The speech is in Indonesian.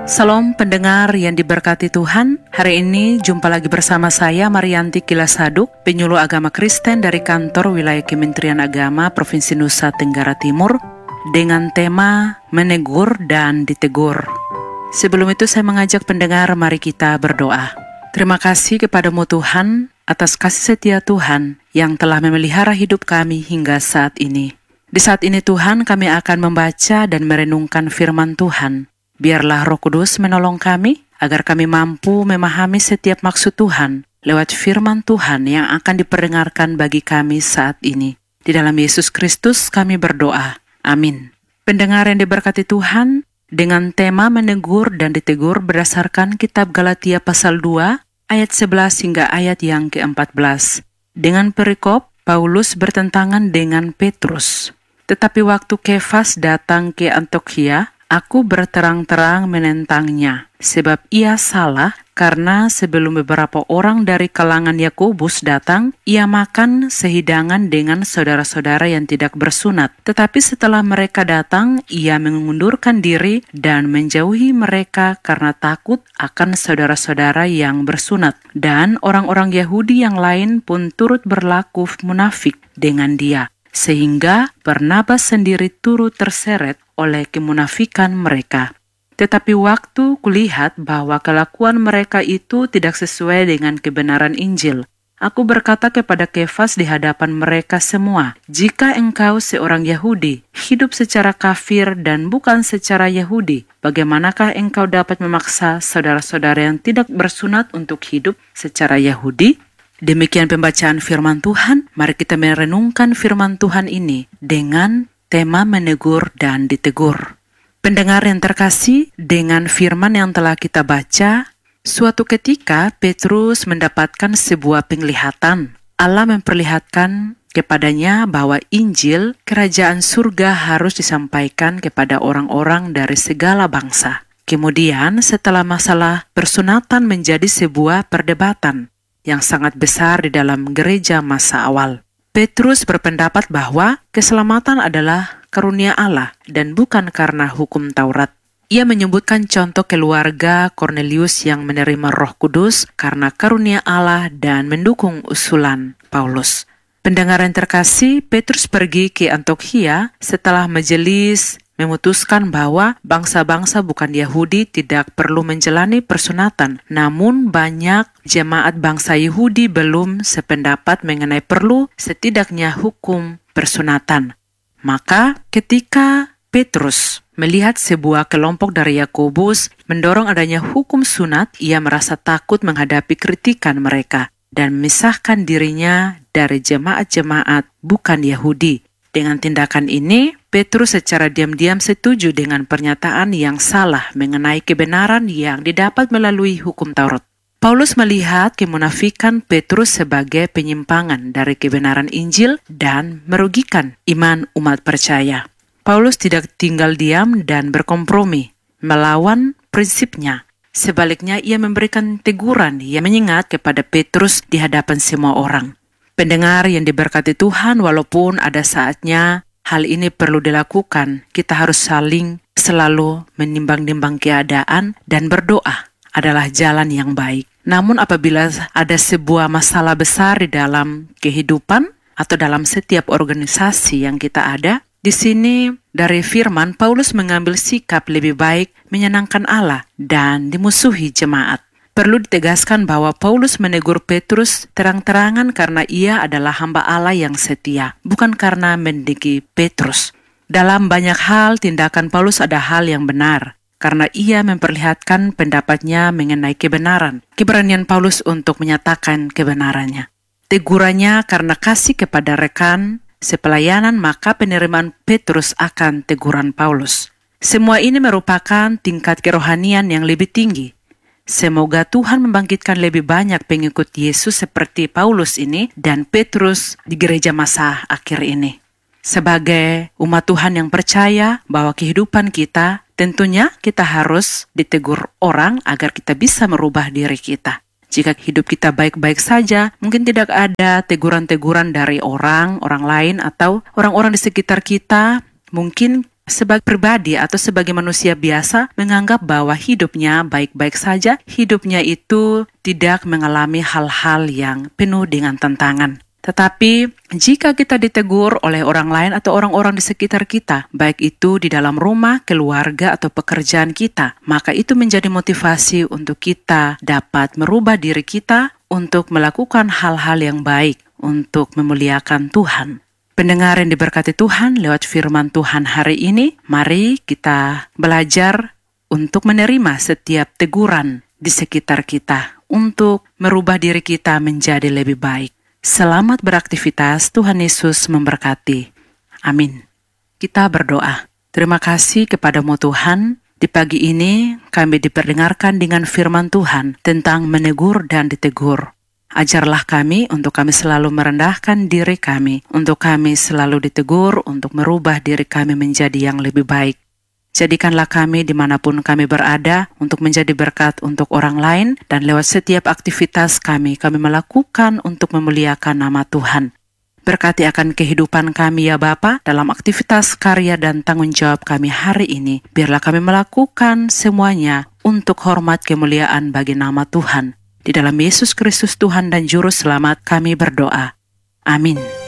Salam pendengar yang diberkati Tuhan. Hari ini jumpa lagi bersama saya Marianti Kilasaduk, penyuluh agama Kristen dari kantor wilayah Kementerian Agama Provinsi Nusa Tenggara Timur, dengan tema menegur dan ditegur. Sebelum itu saya mengajak pendengar, mari kita berdoa. Terima kasih kepadamu Tuhan atas kasih setia Tuhan yang telah memelihara hidup kami hingga saat ini. Di saat ini Tuhan, kami akan membaca dan merenungkan firman Tuhan. Biarlah Roh Kudus menolong kami agar kami mampu memahami setiap maksud Tuhan lewat firman Tuhan yang akan diperdengarkan bagi kami saat ini. Di dalam Yesus Kristus kami berdoa. Amin. Pendengar yang diberkati Tuhan, dengan tema menegur dan ditegur berdasarkan kitab Galatia pasal 2 ayat 11 hingga ayat yang ke-14. Dengan perikop, Paulus bertentangan dengan Petrus. Tetapi waktu Kefas datang ke Antiokhia, aku berterang-terang menentangnya, sebab ia salah karena sebelum beberapa orang dari kalangan Yakobus datang, ia makan sehidangan dengan saudara-saudara yang tidak bersunat. Tetapi setelah mereka datang, ia mengundurkan diri dan menjauhi mereka karena takut akan saudara-saudara yang bersunat. Dan orang-orang Yahudi yang lain pun turut berlaku munafik dengan dia, sehingga Barnabas sendiri turut terseret oleh kemunafikan mereka. Tetapi waktu kulihat bahwa kelakuan mereka itu tidak sesuai dengan kebenaran Injil, aku berkata kepada Kefas di hadapan mereka semua, jika engkau seorang Yahudi, hidup secara kafir dan bukan secara Yahudi, bagaimanakah engkau dapat memaksa saudara-saudara yang tidak bersunat untuk hidup secara Yahudi? Demikian pembacaan firman Tuhan. Mari kita merenungkan firman Tuhan ini dengan tema menegur dan ditegur. Pendengar yang terkasih, dengan firman yang telah kita baca, suatu ketika Petrus mendapatkan sebuah penglihatan. Allah memperlihatkan kepadanya bahwa Injil kerajaan surga harus disampaikan kepada orang-orang dari segala bangsa. Kemudian setelah masalah persunatan menjadi sebuah perdebatan yang sangat besar di dalam gereja masa awal, Petrus berpendapat bahwa keselamatan adalah karunia Allah dan bukan karena hukum Taurat. Ia menyebutkan contoh keluarga Cornelius yang menerima Roh Kudus karena karunia Allah dan mendukung usulan Paulus. Pendengar yang terkasih, Petrus pergi ke Antiokhia setelah majelis memutuskan bahwa bangsa-bangsa bukan Yahudi tidak perlu menjalani persunatan. Namun banyak jemaat bangsa Yahudi belum sependapat mengenai perlu setidaknya hukum persunatan. Maka ketika Petrus melihat sebuah kelompok dari Yakobus mendorong adanya hukum sunat, ia merasa takut menghadapi kritikan mereka dan memisahkan dirinya dari jemaat-jemaat bukan Yahudi. Dengan tindakan ini, Petrus secara diam-diam setuju dengan pernyataan yang salah mengenai kebenaran yang didapat melalui hukum Taurat. Paulus melihat kemunafikan Petrus sebagai penyimpangan dari kebenaran Injil dan merugikan iman umat percaya. Paulus tidak tinggal diam dan berkompromi melawan prinsipnya. Sebaliknya, ia memberikan teguran yang menyengat kepada Petrus di hadapan semua orang. Pendengar yang diberkati Tuhan, walaupun ada saatnya hal ini perlu dilakukan, kita harus saling selalu menimbang-nimbang keadaan dan berdoa adalah jalan yang baik. Namun apabila ada sebuah masalah besar di dalam kehidupan atau dalam setiap organisasi yang kita ada, di sini dari firman Paulus mengambil sikap lebih baik menyenangkan Allah dan dimusuhi jemaat. Perlu ditegaskan bahwa Paulus menegur Petrus terang-terangan karena ia adalah hamba Allah yang setia, bukan karena mendengki Petrus. Dalam banyak hal, tindakan Paulus ada hal yang benar, karena ia memperlihatkan pendapatnya mengenai kebenaran. Keberanian Paulus untuk menyatakan kebenarannya. Tegurannya karena kasih kepada rekan sepelayanan, maka penerimaan Petrus akan teguran Paulus. Semua ini merupakan tingkat kerohanian yang lebih tinggi. Semoga Tuhan membangkitkan lebih banyak pengikut Yesus seperti Paulus ini dan Petrus di gereja masa akhir ini. Sebagai umat Tuhan yang percaya bahwa kehidupan kita, tentunya kita harus ditegur orang agar kita bisa merubah diri kita. Jika hidup kita baik-baik saja, mungkin tidak ada teguran-teguran dari orang lain atau orang-orang di sekitar kita. Mungkin sebagai pribadi atau sebagai manusia biasa menganggap bahwa hidupnya baik-baik saja, hidupnya itu tidak mengalami hal-hal yang penuh dengan tantangan. Tetapi jika kita ditegur oleh orang lain atau orang-orang di sekitar kita, baik itu di dalam rumah, keluarga, atau pekerjaan kita, maka itu menjadi motivasi untuk kita dapat merubah diri kita untuk melakukan hal-hal yang baik, untuk memuliakan Tuhan. Pendengar yang diberkati Tuhan, lewat firman Tuhan hari ini, mari kita belajar untuk menerima setiap teguran di sekitar kita, untuk merubah diri kita menjadi lebih baik. Selamat beraktivitas, Tuhan Yesus memberkati. Amin. Kita berdoa. Terima kasih kepadamu Tuhan, di pagi ini kami diperdengarkan dengan firman Tuhan tentang menegur dan ditegur. Ajarlah kami untuk kami selalu merendahkan diri kami, untuk kami selalu ditegur, untuk merubah diri kami menjadi yang lebih baik. Jadikanlah kami dimanapun kami berada untuk menjadi berkat untuk orang lain, dan lewat setiap aktivitas kami melakukan untuk memuliakan nama Tuhan. Berkati akan kehidupan kami ya Bapa dalam aktivitas karya dan tanggung jawab kami hari ini. Biarlah kami melakukan semuanya untuk hormat kemuliaan bagi nama Tuhan. Di dalam Yesus Kristus Tuhan dan Juru Selamat kami berdoa. Amin.